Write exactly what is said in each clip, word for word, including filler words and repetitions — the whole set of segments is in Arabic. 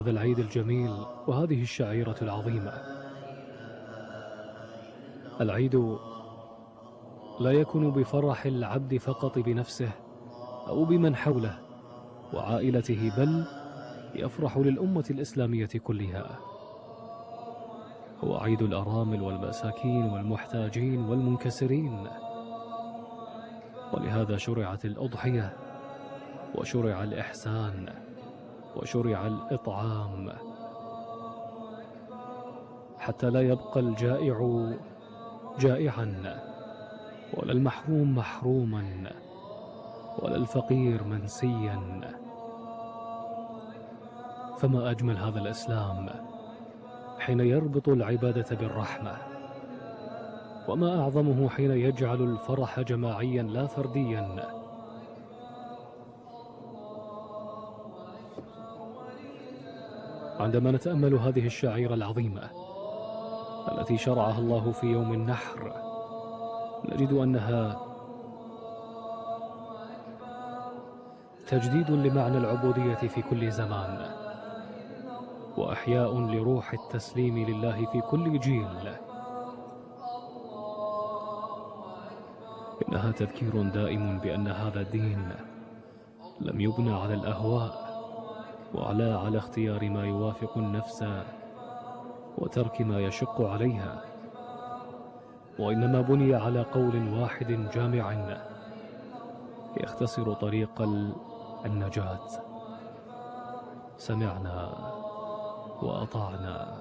هذا العيد الجميل وهذه الشعيرة العظيمة. العيد لا يكون بفرح العبد فقط بنفسه أو بمن حوله وعائلته، بل يفرح للأمة الإسلامية كلها. هو عيد الأرامل والمساكين والمحتاجين والمنكسرين، ولهذا شرعت الأضحية وشرع الإحسان وشرع الإطعام، حتى لا يبقى الجائع جائعا، ولا المحروم محروما، ولا الفقير منسيا. فما أجمل هذا الإسلام حين يربط العبادة بالرحمة، وما أعظمه حين يجعل الفرح جماعيا لا فرديا. عندما نتأمل هذه الشعيرة العظيمة التي شرعها الله في يوم النحر، نجد أنها تجديد لمعنى العبودية في كل زمان، وأحياء لروح التسليم لله في كل جيل. إنها تذكير دائم بأن هذا الدين لم يبنى على الأهواء وعلى على اختيار ما يوافق النفس وترك ما يشق عليها، وإنما بني على قول واحد جامع يختصر طريق النجاة: سمعنا وأطعنا.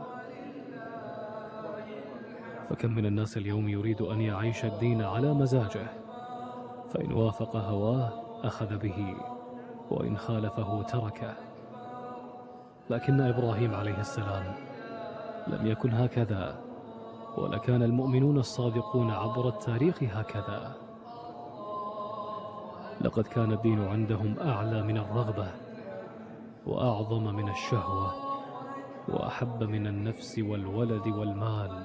فكم من الناس اليوم يريد أن يعيش الدين على مزاجه، فإن وافق هواه أخذ به، وإن خالفه تركه. لكن إبراهيم عليه السلام لم يكن هكذا، ولكان المؤمنون الصادقون عبر التاريخ هكذا. لقد كان الدين عندهم أعلى من الرغبة، وأعظم من الشهوة، وأحب من النفس والولد والمال.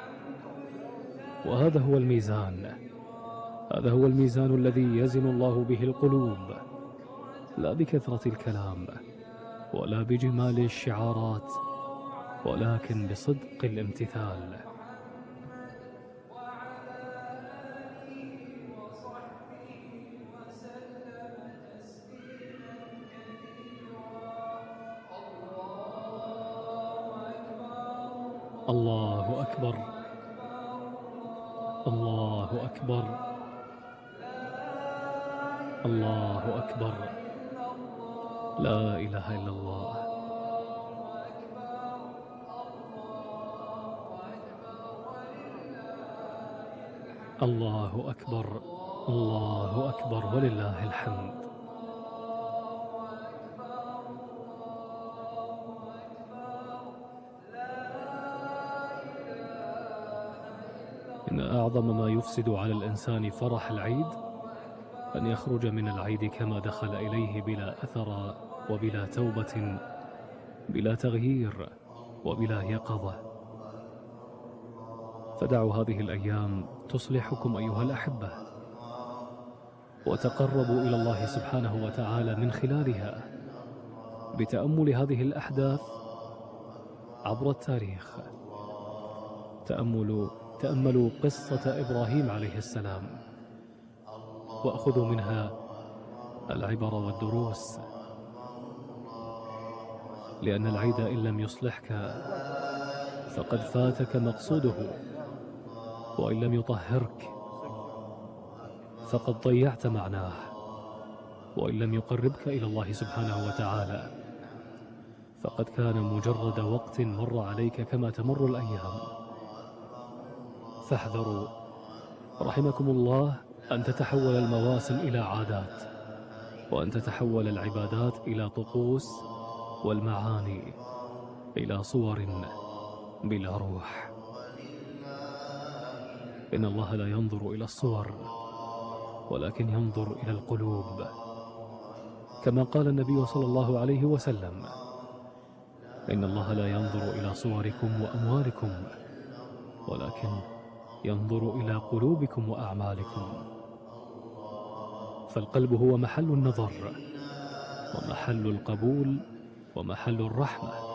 وهذا هو الميزان، هذا هو الميزان الذي يزن الله به القلوب، لا بكثرة الكلام ولا بجمال الشعارات، ولكن بصدق الامتثال. الله أكبر، الله أكبر، الله أكبر، لا إله إلا الله. الله أكبر، الله أكبر، ولله الحمد. إن أعظم ما يفسد على الإنسان فرح العيد أن يخرج من العيد كما دخل إليه، بلا أثر وبلا توبة، بلا تغيير وبلا يقظة. فدعوا هذه الأيام تصلحكم أيها الأحبة، وتقربوا إلى الله سبحانه وتعالى من خلالها بتأمل هذه الأحداث عبر التاريخ. تأملوا تأملوا قصة إبراهيم عليه السلام، وأخذوا منها العبر والدروس، لأن العيد إن لم يصلحك فقد فاتك مقصوده، وإن لم يطهرك فقد ضيعت معناه، وإن لم يقربك إلى الله سبحانه وتعالى فقد كان مجرد وقت مر عليك كما تمر الأيام. فاحذروا رحمكم الله أن تتحول المواسم إلى عادات، وأن تتحول العبادات إلى طقوس، والمعاني إلى صور بلا روح. إن الله لا ينظر إلى الصور، ولكن ينظر إلى القلوب، كما قال النبي صلى الله عليه وسلم: إن الله لا ينظر إلى صوركم وأموالكم، ولكن ينظر إلى قلوبكم وأعمالكم. فالقلب هو محل النظر ومحل القبول ومحل الرحمة.